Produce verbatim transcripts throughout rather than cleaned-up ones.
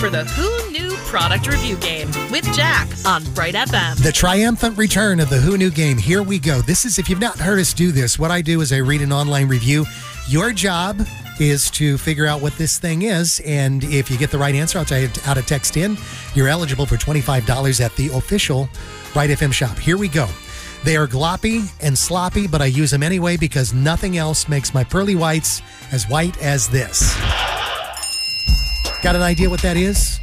for the Who Knew Product Review Game with Jack on Bright F M. The triumphant return of the Who Knew game. Here we go. This is, if you've not heard us do this, what I do is I read an online review. Your job is to figure out what this thing is, and if you get the right answer, I'll tell you how to text in. You're eligible for twenty-five dollars at the official Bright F M shop. Here we go. They are gloppy and sloppy, but I use them anyway because nothing else makes my pearly whites as white as this. Got an idea what that is?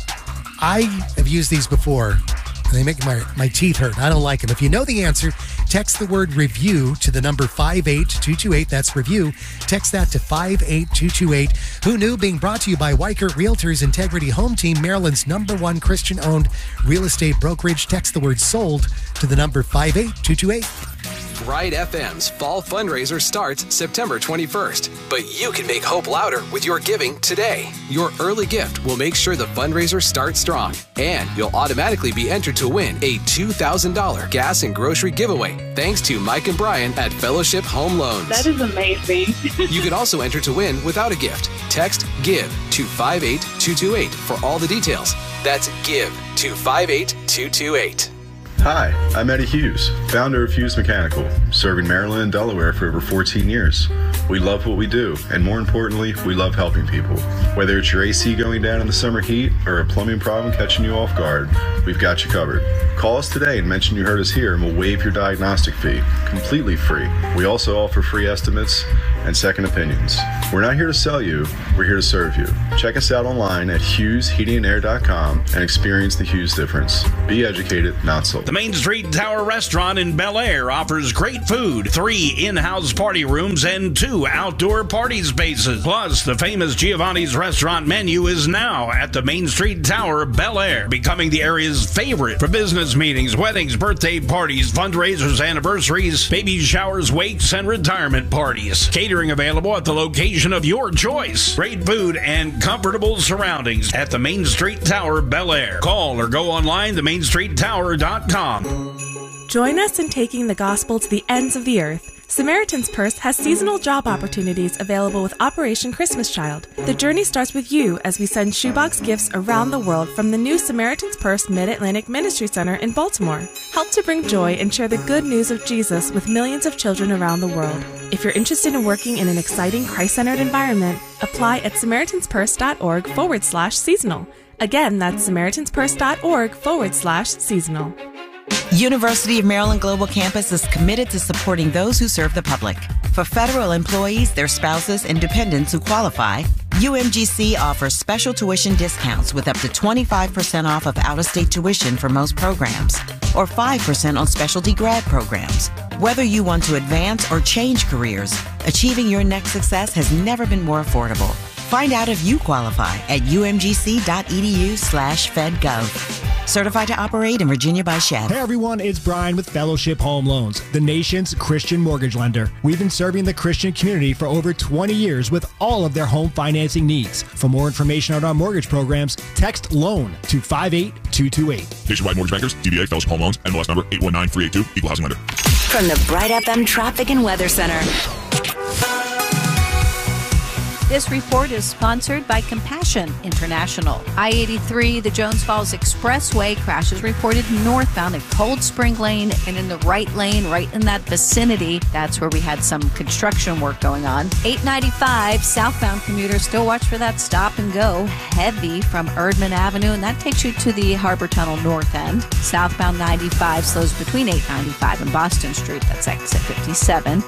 I have used these before, and they make my, my teeth hurt. I don't like them. If you know the answer, text the word review to the number five eight two two eight. That's review. Text that to five eight two two eight. Who Knew being brought to you by Weichert Realtors Integrity Home Team, Maryland's number one Christian-owned real estate brokerage. Text the word sold to the number five eight two two eight. Bright F M's fall fundraiser starts September twenty-first, but you can make hope louder with your giving today. Your early gift will make sure the fundraiser starts strong, and you'll automatically be entered to win a two thousand dollars gas and grocery giveaway thanks to Mike and Brian at Fellowship Home Loans. That is amazing. You can also enter to win without a gift. Text GIVE to five eight two two eight for all the details. That's GIVE to five eight two two eight. Hi, I'm Eddie Hughes, founder of Hughes Mechanical, serving Maryland and Delaware for over fourteen years. We love what we do, and more importantly, we love helping people. Whether it's your A C going down in the summer heat or a plumbing problem catching you off guard, we've got you covered. Call us today and mention you heard us here, and we'll waive your diagnostic fee, completely free. We also offer free estimates and second opinions. We're not here to sell you, we're here to serve you. Check us out online at hughes heating and air dot com and experience the Hughes difference. Be educated, not sold. The Main Street Tower Restaurant in Bel Air offers great food, three in-house party rooms, and two outdoor party spaces. Plus, the famous Giovanni's restaurant menu is now at the Main Street Tower, Bel Air, becoming the area's favorite for business meetings, weddings, birthday parties, fundraisers, anniversaries, baby showers, wakes, and retirement parties. Catering available at the location of your choice. Great food and comfortable surroundings at the Main Street Tower, Bel Air. Call or go online to main street tower dot com. Join us in taking the gospel to the ends of the earth. Samaritan's Purse has seasonal job opportunities available with Operation Christmas Child. The journey starts with you as we send shoebox gifts around the world from the new Samaritan's Purse Mid-Atlantic Ministry Center in Baltimore. Help to bring joy and share the good news of Jesus with millions of children around the world. If you're interested in working in an exciting Christ-centered environment, apply at samaritanspurse.org forward slash seasonal. Again, that's samaritanspurse.org forward slash seasonal. University of Maryland Global Campus is committed to supporting those who serve the public. For federal employees, their spouses, and dependents who qualify, U M G C offers special tuition discounts with up to twenty-five percent off of out-of-state tuition for most programs, or five percent on specialty grad programs. Whether you want to advance or change careers, achieving your next success has never been more affordable. Find out if you qualify at umgc.edu slash fedgov. Certified to operate in Virginia by Chev. Hey everyone, it's Brian with Fellowship Home Loans, the nation's Christian mortgage lender. We've been serving the Christian community for over twenty years with all of their home financing needs. For more information on our mortgage programs, text LOAN to five eight two two eight. Nationwide Mortgage Bankers, D B A, Fellowship Home Loans, N M L S number eight one nine three eight two, Equal Housing Lender. From the Bright F M Traffic and Weather Center. This report is sponsored by Compassion International. I eighty-three, the Jones Falls Expressway, crashes reported northbound at Cold Spring Lane and in the right lane, right in that vicinity. That's where we had some construction work going on. eight ninety-five, southbound commuters, still watch for that stop and go. Heavy from Erdman Avenue, and that takes you to the Harbor Tunnel north end. Southbound ninety-five slows between eight ninety-five and Boston Street. That's exit fifty-seven.